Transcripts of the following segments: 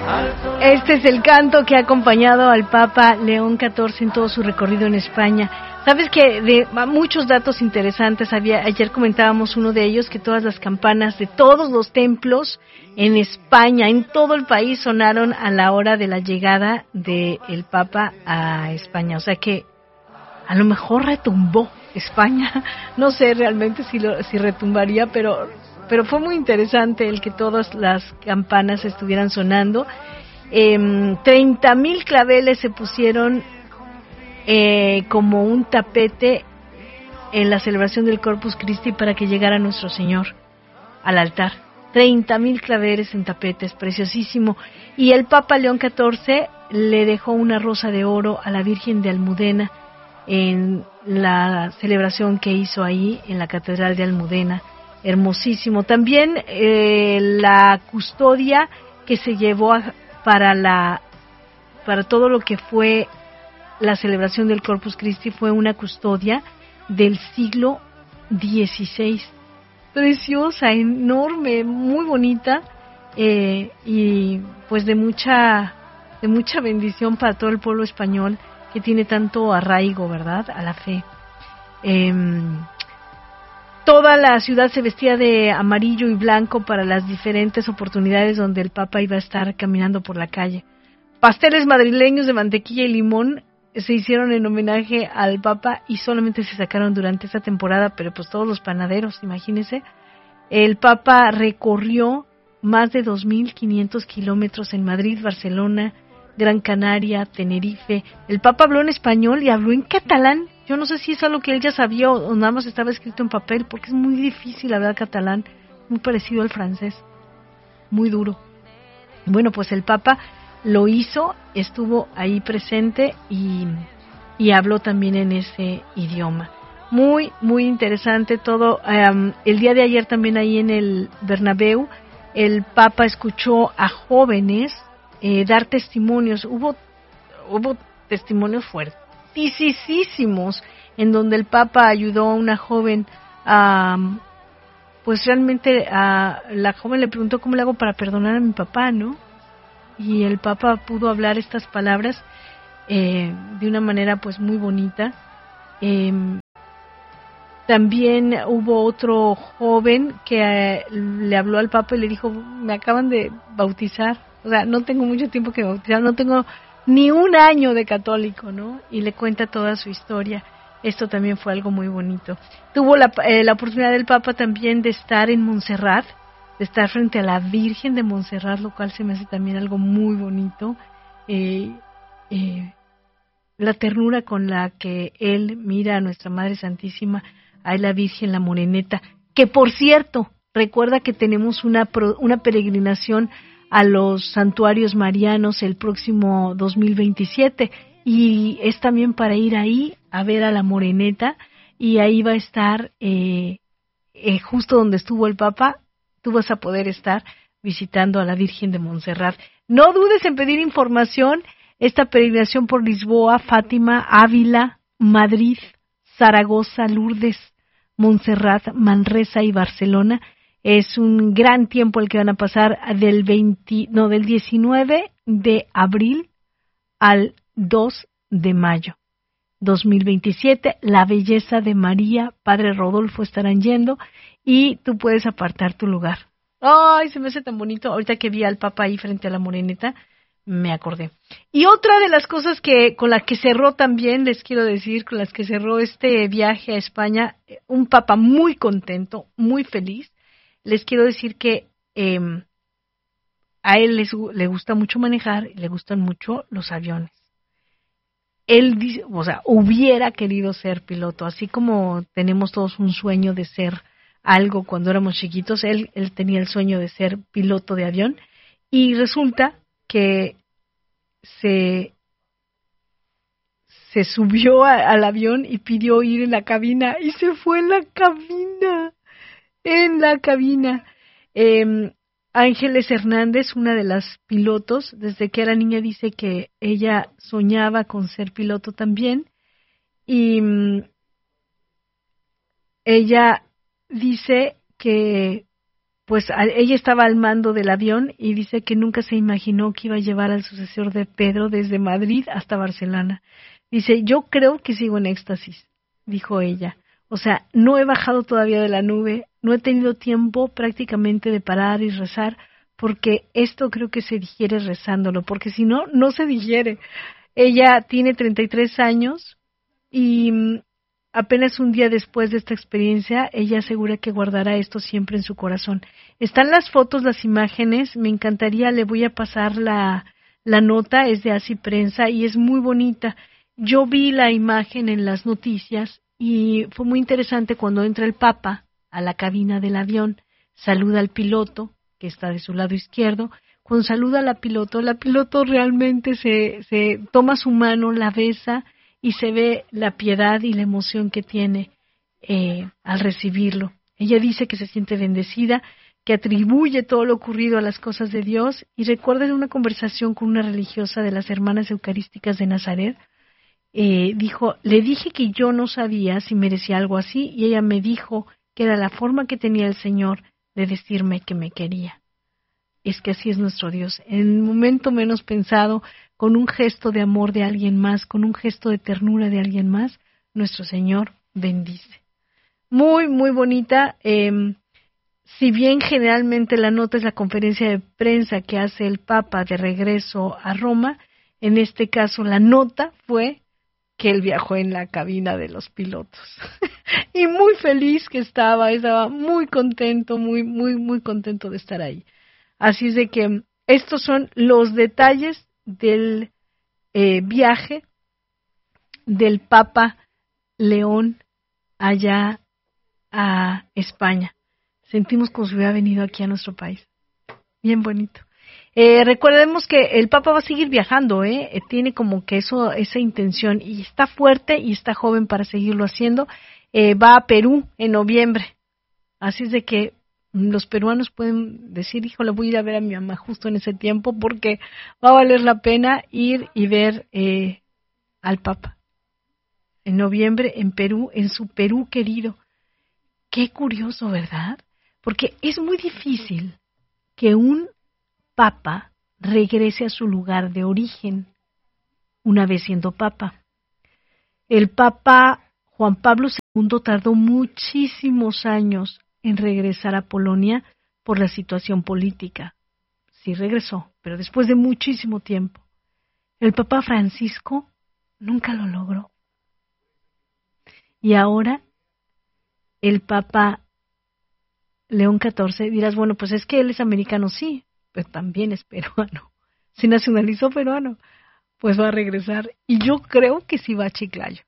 Este es el canto que ha acompañado al Papa León XIV en todo su recorrido en España. Sabes que de muchos datos interesantes ayer comentábamos uno de ellos, que todas las campanas de todos los templos en España, en todo el país, sonaron a la hora de la llegada del Papa a España. O sea que a lo mejor retumbó España. No sé realmente si retumbaría, pero fue muy interesante el que todas las campanas estuvieran sonando. 30,000 claveles se pusieron como un tapete en la celebración del Corpus Christi para que llegara nuestro Señor al altar. 30,000 claveles en tapetes, preciosísimo. Y el Papa León XIV le dejó una rosa de oro a la Virgen de Almudena en la celebración que hizo ahí en la Catedral de Almudena. Hermosísimo. También la custodia que se llevó para todo lo que fue la celebración del Corpus Christi fue una custodia del siglo XVI. Preciosa, enorme, muy bonita, y pues de mucha bendición para todo el pueblo español que tiene tanto arraigo, ¿verdad?, a la fe. Toda la ciudad se vestía de amarillo y blanco para las diferentes oportunidades donde el Papa iba a estar caminando por la calle. Pasteles madrileños de mantequilla y limón se hicieron en homenaje al Papa y solamente se sacaron durante esta temporada, pero pues todos los panaderos, imagínense. El Papa recorrió más de 2,500 kilómetros en Madrid, Barcelona, Gran Canaria, Tenerife. El Papa habló en español y habló en catalán. Yo no sé si es algo que él ya sabía o nada más estaba escrito en papel, porque es muy difícil hablar catalán, muy parecido al francés, muy duro. Bueno, pues el Papa lo hizo, estuvo ahí presente y habló también en ese idioma. Muy, muy interesante todo. El día de ayer también ahí en el Bernabéu, el Papa escuchó a jóvenes dar testimonios. Hubo testimonios fuertísimos en donde el Papa ayudó a una joven pues realmente la joven le preguntó cómo le hago para perdonar a mi papá, ¿no? Y el Papa pudo hablar estas palabras de una manera pues muy bonita. También hubo otro joven que le habló al Papa y le dijo: me acaban de bautizar, o sea, no tengo mucho tiempo que bautizar, no tengo ni un año de católico, ¿no? Y le cuenta toda su historia. Esto también fue algo muy bonito. Tuvo la oportunidad del Papa también de estar en Montserrat, de estar frente a la Virgen de Montserrat, lo cual se me hace también algo muy bonito. La ternura con la que él mira a nuestra Madre Santísima, a la Virgen, la Moreneta, que por cierto, recuerda que tenemos una peregrinación a los santuarios marianos el próximo 2027, y es también para ir ahí a ver a la Moreneta, y ahí va a estar justo donde estuvo el Papa. Tú vas a poder estar visitando a la Virgen de Montserrat. No dudes en pedir información. Esta peregrinación por Lisboa, Fátima, Ávila, Madrid, Zaragoza, Lourdes, Montserrat, Manresa y Barcelona es un gran tiempo el que van a pasar del 19 de abril al 2 de mayo 2027. La belleza de María, Padre Rodolfo estarán yendo y tú puedes apartar tu lugar. Ay, se me hace tan bonito. Ahorita que vi al Papa ahí frente a la Moreneta, me acordé. Y otra de las cosas con la que cerró también, les quiero decir, con las que cerró este viaje a España, un Papa muy contento, muy feliz. Les quiero decir que a él le gusta mucho manejar, le gustan mucho los aviones. Él dice, o sea, hubiera querido ser piloto, así como tenemos todos un sueño de ser algo cuando éramos chiquitos. Él tenía el sueño de ser piloto de avión, y resulta que se subió al avión y pidió ir en la cabina, y se fue en la cabina. Ángeles Hernández, una de las pilotos, desde que era niña dice que ella soñaba con ser piloto también, y ella dice que ella estaba al mando del avión y dice que nunca se imaginó que iba a llevar al sucesor de Pedro desde Madrid hasta Barcelona. Dice, yo creo que sigo en éxtasis, dijo ella. O sea, no he bajado todavía de la nube, no he tenido tiempo prácticamente de parar y rezar, porque esto creo que se digiere rezándolo, porque si no, no se digiere. Ella tiene 33 años y apenas un día después de esta experiencia, ella asegura que guardará esto siempre en su corazón. Están las fotos, las imágenes, me encantaría, le voy a pasar la nota, es de Así Prensa y es muy bonita. Yo vi la imagen en las noticias y fue muy interesante cuando entra el Papa a la cabina del avión, saluda al piloto, que está de su lado izquierdo. Cuando saluda a la piloto realmente se toma su mano, la besa y se ve la piedad y la emoción que tiene al recibirlo. Ella dice que se siente bendecida, que atribuye todo lo ocurrido a las cosas de Dios y recuerda de una conversación con una religiosa de las Hermanas Eucarísticas de Nazaret. Dijo, le dije que yo no sabía si merecía algo así y ella me dijo que era la forma que tenía el Señor de decirme que me quería. Es que así es nuestro Dios. En el momento menos pensado, con un gesto de amor de alguien más, con un gesto de ternura de alguien más, nuestro Señor bendice. Muy, muy bonita. Si bien generalmente la nota es la conferencia de prensa que hace el Papa de regreso a Roma, en este caso la nota fue que él viajó en la cabina de los pilotos. Y muy feliz que estaba muy contento, muy, muy, muy contento de estar ahí. Así es de que estos son los detalles del viaje del Papa León allá a España. Sentimos como si hubiera venido aquí a nuestro país. Bien bonito. Recordemos que el Papa va a seguir viajando, tiene como que esa intención y está fuerte y está joven para seguirlo haciendo. Va a Perú en noviembre. Así es de que los peruanos pueden decir, híjole, voy a ir a ver a mi mamá justo en ese tiempo porque va a valer la pena ir y ver al Papa. En noviembre en Perú, en su Perú querido. Qué curioso, ¿verdad? Porque es muy difícil que un Papa regrese a su lugar de origen una vez siendo Papa. El Papa Juan Pablo II tardó muchísimos años en regresar a Polonia por la situación política. Sí regresó, pero después de muchísimo tiempo. El Papa Francisco nunca lo logró. Y ahora el Papa León XIV, dirás, bueno, pues es que él es americano, sí, pero también es peruano. Se nacionalizó peruano, pues va a regresar. Y yo creo que sí va a Chiclayo.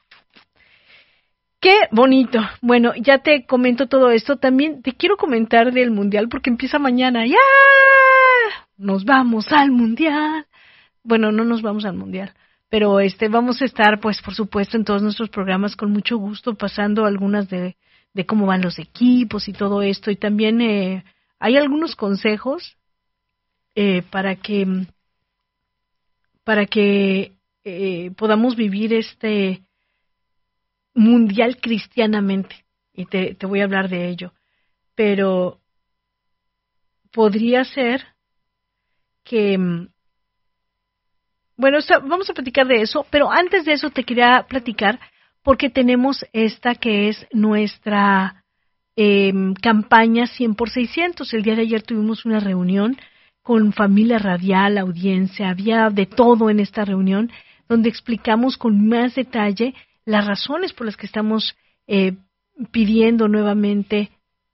¡Qué bonito! Bueno, ya te comento todo esto. También te quiero comentar del Mundial porque empieza mañana. ¡Ya! Nos vamos al Mundial. Bueno, no nos vamos al Mundial, pero vamos a estar, pues, por supuesto, en todos nuestros programas con mucho gusto, pasando algunas de cómo van los equipos y todo esto. Y también hay algunos consejos para que podamos vivir este mundial cristianamente, y te voy a hablar de ello, pero podría ser que, bueno, vamos a platicar de eso, pero antes de eso te quería platicar porque tenemos esta que es nuestra campaña 100 por 600. El día de ayer tuvimos una reunión con familia radial, audiencia, había de todo en esta reunión, donde explicamos con más detalle las razones por las que estamos pidiendo nuevamente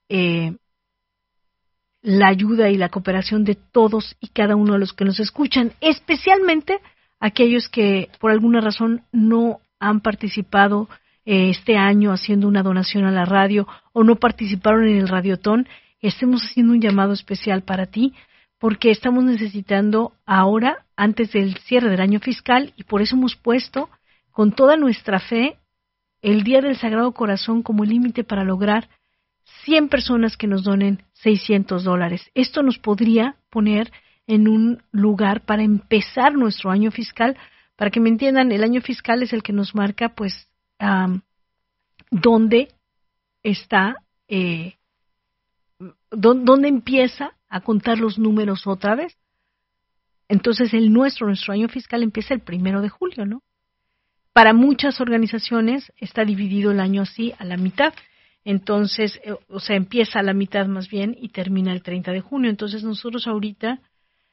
la ayuda y la cooperación de todos y cada uno de los que nos escuchan, especialmente aquellos que por alguna razón no han participado este año haciendo una donación a la radio o no participaron en el Radiotón. Estamos haciendo un llamado especial para ti porque estamos necesitando ahora, antes del cierre del año fiscal, y por eso hemos puesto con toda nuestra fe el Día del Sagrado Corazón como límite para lograr 100 personas que nos donen $600. Esto nos podría poner en un lugar para empezar nuestro año fiscal. Para que me entiendan, el año fiscal es el que nos marca, pues, dónde está ¿dónde empieza a contar los números otra vez? Entonces nuestro año fiscal empieza el 1 de julio, ¿no? Para muchas organizaciones está dividido el año así a la mitad. Entonces, empieza a la mitad más bien y termina el 30 de junio. Entonces nosotros ahorita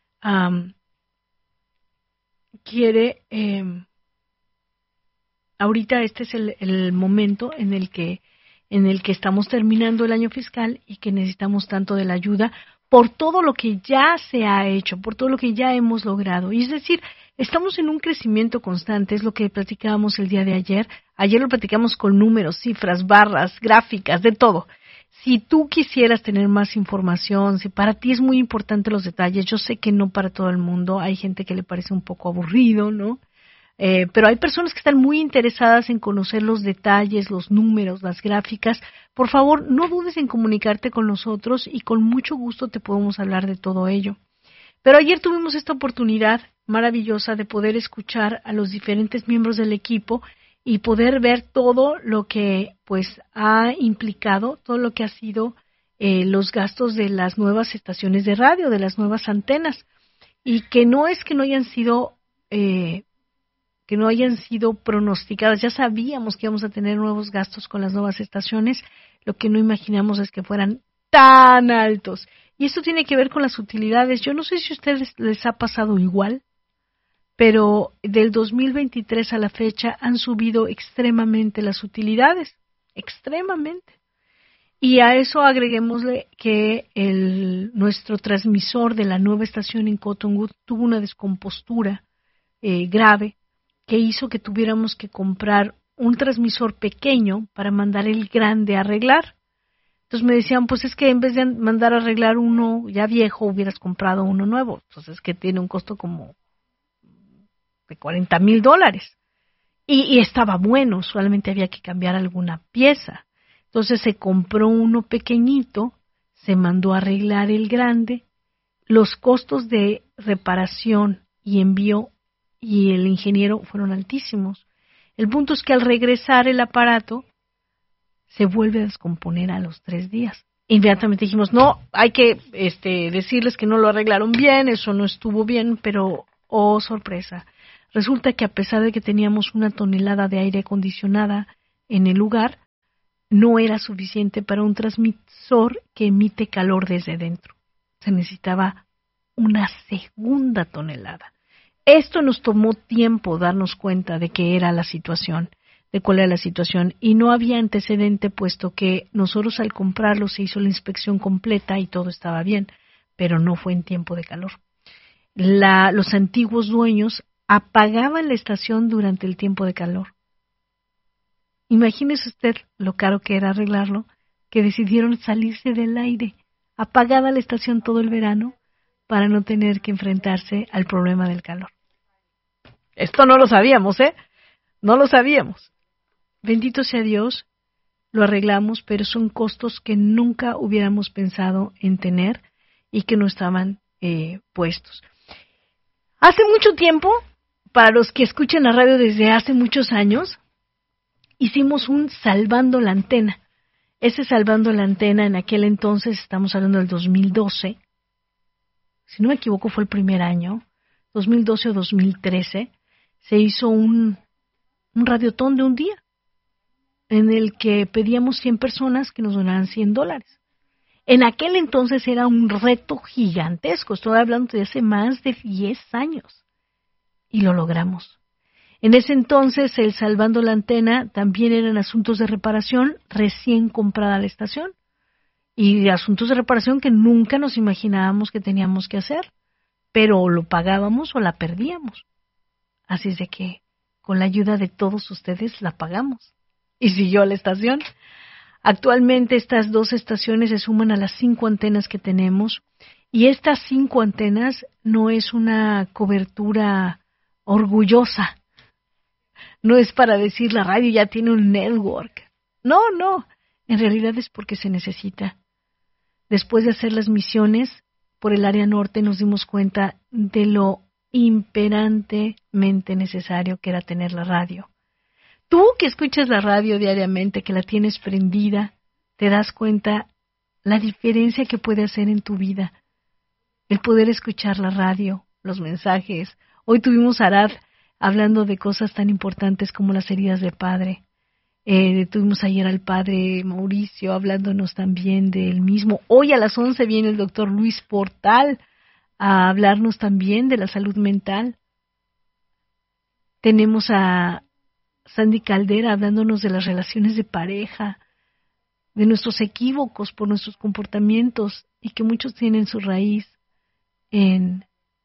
ahorita este es el momento en el que estamos terminando el año fiscal y que necesitamos tanto de la ayuda por todo lo que ya se ha hecho, por todo lo que ya hemos logrado. Y es decir, estamos en un crecimiento constante, es lo que platicábamos el día de ayer. Ayer lo platicamos con números, cifras, barras, gráficas, de todo. Si tú quisieras tener más información, si para ti es muy importante los detalles, yo sé que no para todo el mundo, hay gente que le parece un poco aburrido, ¿no? Pero hay personas que están muy interesadas en conocer los detalles, los números, las gráficas. Por favor, no dudes en comunicarte con nosotros y con mucho gusto te podemos hablar de todo ello. Pero ayer tuvimos esta oportunidad maravillosa de poder escuchar a los diferentes miembros del equipo y poder ver todo lo que pues ha implicado, todo lo que ha sido los gastos de las nuevas estaciones de radio, de las nuevas antenas, y que no es que no hayan sido pronosticadas. Ya sabíamos que íbamos a tener nuevos gastos con las nuevas estaciones, lo que no imaginamos es que fueran tan altos. Y esto tiene que ver con las utilidades. Yo no sé si a ustedes les ha pasado igual, pero del 2023 a la fecha han subido extremadamente las utilidades, extremadamente. Y a eso agreguémosle que nuestro transmisor de la nueva estación en Cottonwood tuvo una descompostura grave que hizo que tuviéramos que comprar un transmisor pequeño para mandar el grande a arreglar. Entonces me decían, pues es que en vez de mandar a arreglar uno ya viejo, hubieras comprado uno nuevo. Entonces es que tiene un costo como de $40,000. Y estaba bueno, solamente había que cambiar alguna pieza. Entonces se compró uno pequeñito, se mandó a arreglar el grande. Los costos de reparación y envío y el ingeniero fueron altísimos. El punto es que al regresar el aparato se vuelve a descomponer a los 3 días. Inmediatamente dijimos, no, hay que decirles que no lo arreglaron bien, eso no estuvo bien, pero oh sorpresa, resulta que a pesar de que teníamos 1 tonelada de aire acondicionada en el lugar, no era suficiente para un transmisor que emite calor desde dentro. Se necesitaba una segunda tonelada. Esto nos tomó tiempo darnos cuenta de qué era la situación, de cuál era la situación, y no había antecedente puesto que nosotros al comprarlo se hizo la inspección completa y todo estaba bien, pero no fue en tiempo de calor. Los antiguos dueños apagaban la estación durante el tiempo de calor. Imagínese usted lo caro que era arreglarlo, que decidieron salirse del aire, apagada la estación todo el verano, para no tener que enfrentarse al problema del calor. Esto no lo sabíamos, No lo sabíamos. Bendito sea Dios, lo arreglamos, pero son costos que nunca hubiéramos pensado en tener y que no estaban puestos. Hace mucho tiempo, para los que escuchan la radio desde hace muchos años, hicimos un Salvando la Antena. Ese Salvando la Antena en aquel entonces, estamos hablando del 2012, si no me equivoco fue el primer año, 2012 o 2013, se hizo un radiotón de un día en el que pedíamos 100 personas que nos donaran $100. En aquel entonces era un reto gigantesco, estoy hablando de hace más de 10 años, y lo logramos. En ese entonces, el Salvando la Antena también eran asuntos de reparación recién comprada la estación, y asuntos de reparación que nunca nos imaginábamos que teníamos que hacer, pero o lo pagábamos o la perdíamos. Así es de que, con la ayuda de todos ustedes, la pagamos. Y siguió la estación. Actualmente estas 2 estaciones se suman a las 5 antenas que tenemos, y estas 5 antenas no es una cobertura orgullosa. No es para decir la radio ya tiene un network. No. En realidad es porque se necesita. Después de hacer las misiones por el área norte nos dimos cuenta de lo imperantemente necesario que era tener la radio. Tú que escuchas la radio diariamente, que la tienes prendida, te das cuenta la diferencia que puede hacer en tu vida el poder escuchar la radio, los mensajes. Hoy tuvimos a Arad hablando de cosas tan importantes como las heridas de padre. Tuvimos ayer al padre Mauricio hablándonos también del mismo. Hoy a las 11 viene el doctor Luis Portal a hablarnos también de la salud mental. Tenemos a Sandy Caldera hablándonos de las relaciones de pareja, de nuestros equívocos por nuestros comportamientos y que muchos tienen su raíz en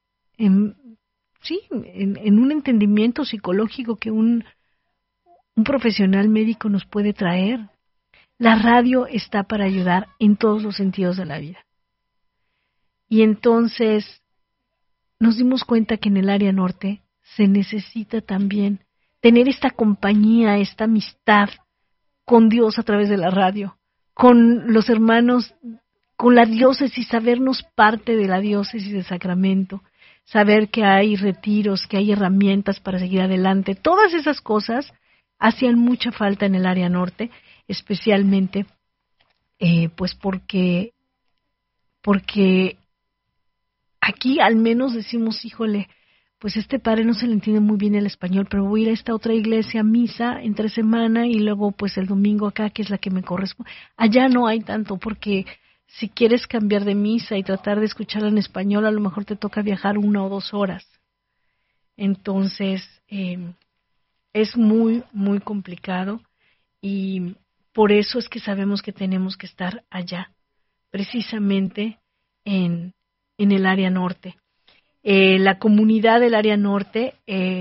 un entendimiento psicológico que un profesional médico nos puede traer. La radio está para ayudar en todos los sentidos de la vida. Y entonces nos dimos cuenta que en el área norte se necesita también tener esta compañía, esta amistad con Dios a través de la radio, con los hermanos, con la diócesis, sabernos parte de la diócesis de Sacramento, saber que hay retiros, que hay herramientas para seguir adelante. Todas esas cosas hacían mucha falta en el área norte, especialmente pues porque aquí al menos decimos, híjole, pues este padre no se le entiende muy bien el español, pero voy a ir a esta otra iglesia a misa entre semana y luego pues el domingo acá, que es la que me corresponde. Allá no hay tanto, porque si quieres cambiar de misa y tratar de escucharla en español, a lo mejor te toca viajar 1 o 2 horas. Entonces, es muy, muy complicado y por eso es que sabemos que tenemos que estar allá, precisamente en el área norte. La comunidad del área norte,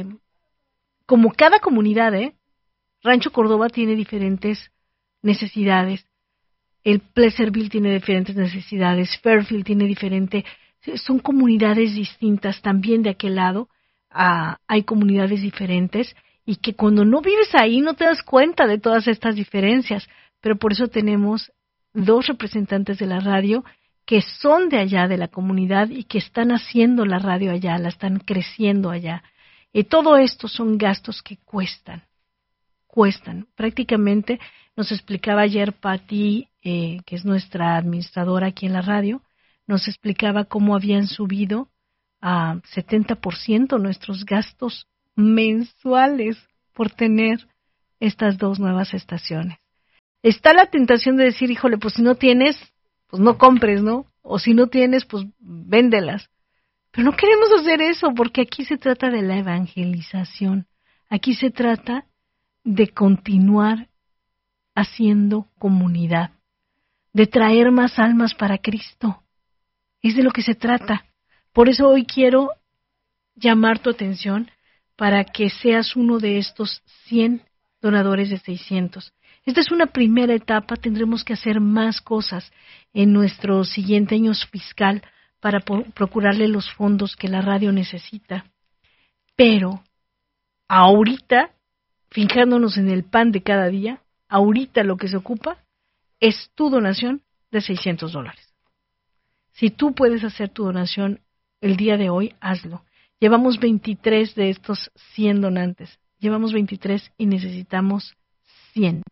como cada comunidad, Rancho Córdoba tiene diferentes necesidades, el Pleasantville tiene diferentes necesidades, Fairfield tiene son comunidades distintas también de aquel lado, hay comunidades diferentes, y que cuando no vives ahí no te das cuenta de todas estas diferencias, pero por eso tenemos 2 representantes de la radio que son de allá, de la comunidad, y que están haciendo la radio allá, la están creciendo allá. Y todo esto son gastos que cuestan. Prácticamente nos explicaba ayer Patti, que es nuestra administradora aquí en la radio, nos explicaba cómo habían subido a 70% nuestros gastos mensuales por tener estas 2 nuevas estaciones. Está la tentación de decir, híjole, pues si no tienes, pues no compres, ¿no? O si no tienes, pues véndelas. Pero no queremos hacer eso, porque aquí se trata de la evangelización. Aquí se trata de continuar haciendo comunidad, de traer más almas para Cristo. Es de lo que se trata. Por eso hoy quiero llamar tu atención para que seas uno de estos 100 donadores de 600. Esta es una primera etapa, tendremos que hacer más cosas en nuestro siguiente año fiscal para procurarle los fondos que la radio necesita. Pero ahorita, fijándonos en el pan de cada día, ahorita lo que se ocupa es tu donación de $600. Si tú puedes hacer tu donación el día de hoy, hazlo. Llevamos 23 de estos 100 donantes. Llevamos 23 y necesitamos 100.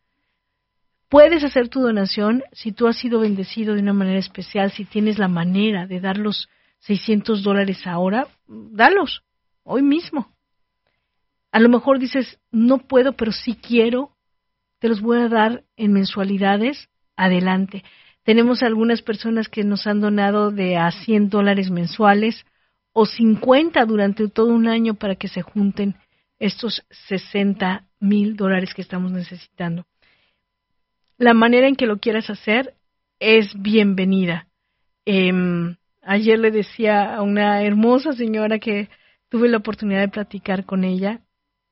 Puedes hacer tu donación si tú has sido bendecido de una manera especial, si tienes la manera de dar los $600 ahora, dalos, hoy mismo. A lo mejor dices, no puedo, pero sí quiero, te los voy a dar en mensualidades, adelante. Tenemos algunas personas que nos han donado de a $100 mensuales o 50 durante todo un año para que se junten estos $60,000 que estamos necesitando. La manera en que lo quieras hacer es bienvenida. Ayer le decía a una hermosa señora que tuve la oportunidad de platicar con ella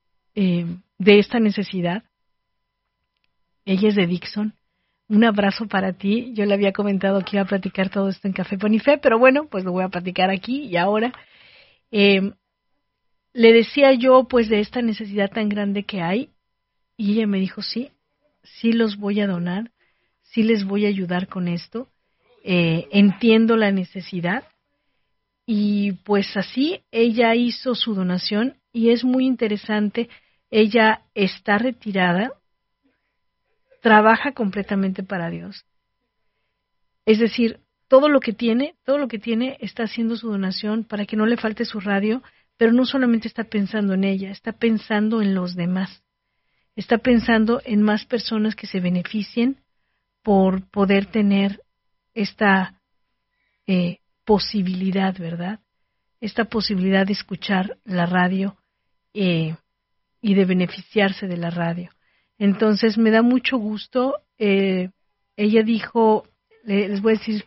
de esta necesidad. Ella es de Dixon. Un abrazo para ti. Yo le había comentado que iba a platicar todo esto en Café Ponifé, pero bueno, pues lo voy a platicar aquí y ahora. Le decía yo pues de esta necesidad tan grande que hay y ella me dijo, sí los voy a donar, sí les voy a ayudar con esto, entiendo la necesidad y pues así ella hizo su donación y es muy interesante, ella está retirada, trabaja completamente para Dios Es decir, todo lo que tiene está haciendo su donación para que no le falte su radio, pero no solamente está pensando en ella, está pensando en los demás. Está pensando en más personas que se beneficien por poder tener esta posibilidad, ¿verdad? Esta posibilidad de escuchar la radio y de beneficiarse de la radio. Entonces me da mucho gusto. Ella dijo, les voy a decir,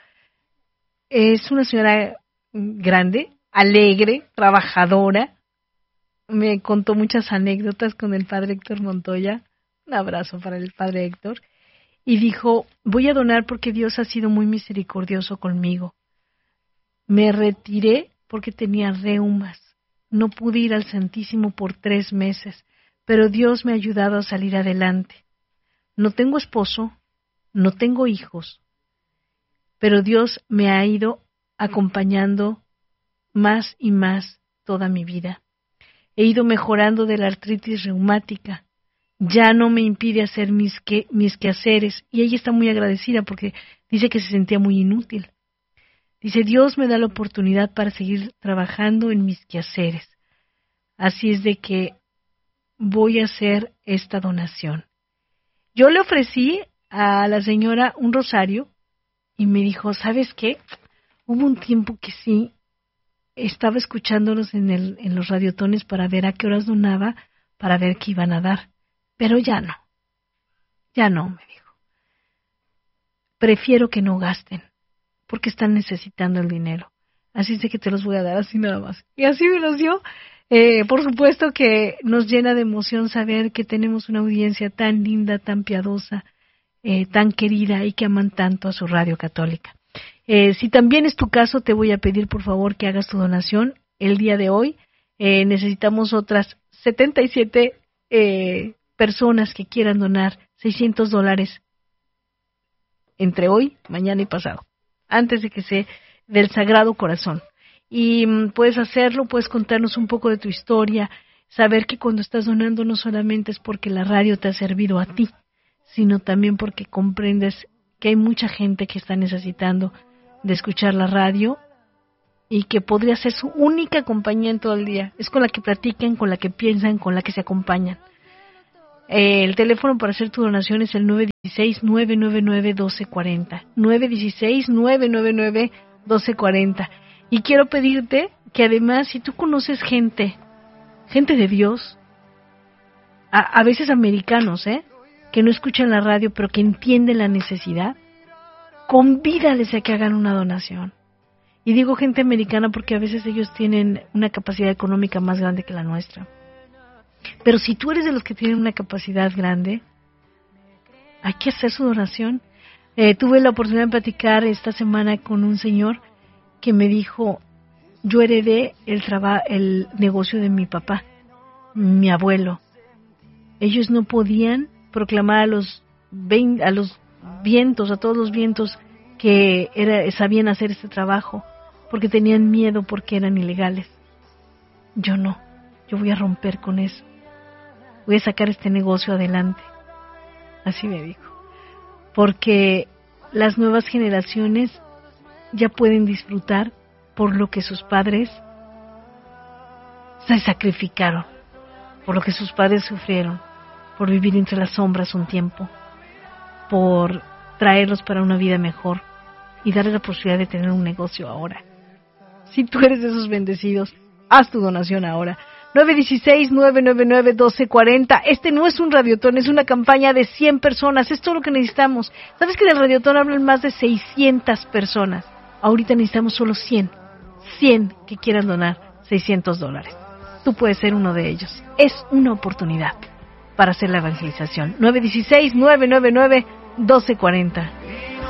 es una señora grande, alegre, trabajadora. Me contó muchas anécdotas con el padre Héctor Montoya. Un abrazo para el padre Héctor. Y dijo, voy a donar porque Dios ha sido muy misericordioso conmigo. Me retiré porque tenía reumas. No pude ir al Santísimo por 3 meses, pero Dios me ha ayudado a salir adelante. No tengo esposo, no tengo hijos, pero Dios me ha ido acompañando más y más toda mi vida. He ido mejorando de la artritis reumática. Ya no me impide hacer mis quehaceres, y ella está muy agradecida porque dice que se sentía muy inútil. Dice, Dios me da la oportunidad para seguir trabajando en mis quehaceres. Así es de que voy a hacer esta donación. Yo le ofrecí a la señora un rosario y me dijo, ¿sabes qué? Hubo un tiempo que sí, estaba escuchándolos en los radiotones para ver a qué horas donaba, para ver qué iban a dar. Pero ya no, me dijo. Prefiero que no gasten, porque están necesitando el dinero. Así es de que te los voy a dar así nada más. Y así me los dio. Por supuesto que nos llena de emoción saber que tenemos una audiencia tan linda, tan piadosa, tan querida y que aman tanto a su radio católica. Si también es tu caso, te voy a pedir por favor que hagas tu donación el día de hoy. Necesitamos otras 77 personas que quieran donar $600 entre hoy, mañana y pasado, antes de que sea del Sagrado Corazón. Y puedes hacerlo, puedes contarnos un poco de tu historia, saber que cuando estás donando no solamente es porque la radio te ha servido a ti, sino también porque comprendes que hay mucha gente que está necesitando de escuchar la radio y que podría ser su única compañía en todo el día. Es con la que platican, con la que piensan, con la que se acompañan. El teléfono para hacer tu donación es el 916-999-1240. 916-999-1240. Y quiero pedirte que además, si tú conoces gente de Dios, a veces americanos, que no escuchan la radio, pero que entienden la necesidad, convídales a que hagan una donación. Y digo gente americana porque a veces ellos tienen una capacidad económica más grande que la nuestra. Pero si tú eres de los que tienen una capacidad grande, hay que hacer su donación. Tuve la oportunidad de platicar esta semana con un señor que me dijo, yo heredé el negocio de mi papá, mi abuelo. Ellos no podían proclamar a todos los vientos que sabían hacer este trabajo, porque tenían miedo, porque eran ilegales. Yo no, yo voy a romper con eso. Voy a sacar este negocio adelante. Así me dijo. Porque las nuevas generaciones ya pueden disfrutar por lo que sus padres se sacrificaron, por lo que sus padres sufrieron, por vivir entre las sombras un tiempo, por traerlos para una vida mejor y darles la posibilidad de tener un negocio ahora. Si tú eres de esos bendecidos, haz tu donación ahora. 916-999-1240. Este no es un radiotón, es una campaña de 100 personas. Es todo lo que necesitamos. ¿Sabes que en el radiotón hablan más de 600 personas? Ahorita necesitamos solo 100 que quieran donar $600. Tú puedes ser uno de ellos. Es una oportunidad para hacer la evangelización. 916-999-1240.